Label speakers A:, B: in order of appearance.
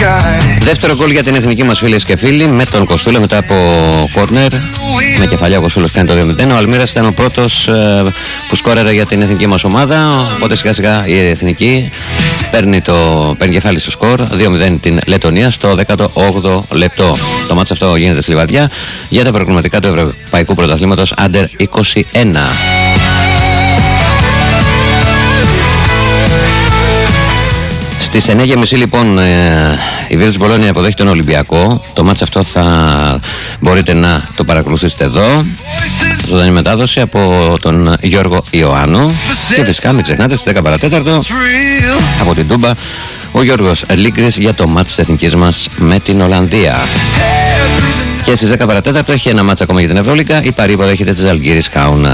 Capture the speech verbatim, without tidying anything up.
A: Δεύτερο γκολ για την εθνική μας, φίλες και φίλοι, με τον Κοστούλα μετά από κόρνερ. Με κεφαλιά ο Κοστούλας κάνει το δύο μηδέν. Ο Αλμύρας ήταν ο πρώτος ε, που σκόρερε για την εθνική μας ομάδα. Οπότε σιγά σιγά η εθνική παίρνει, το, παίρνει κεφάλι στο σκορ. δύο μηδέν την Λετωνία στο δέκατο όγδοο λεπτό. Το μάτς αυτό γίνεται στη Λιβαδιά για τα προκριματικά του Ευρωπαϊκού Πρωταθλήματος Άντερ είκοσι ένα. Στις εννιά και μισή λοιπόν ε, η Βίρτους Μπολόνια υποδέχει τον Ολυμπιακό. Το μάτς αυτό θα μπορείτε να το παρακολουθήσετε εδώ, ζωντανή μετάδοση από τον Γιώργο Ιωάννου. Και φυσικά μην ξεχνάτε στις δέκα παρά τέταρτο από την Τούμπα ο Γιώργος Λίγκρης για το μάτς της εθνικής μας με την Ολλανδία. Και στις δέκα παρά τέταρτο έχει ένα μάτς ακόμα για την Ευρωλίγκα. Η Παρί υποδέχεται της Ζαλγκίρις Κάουνας.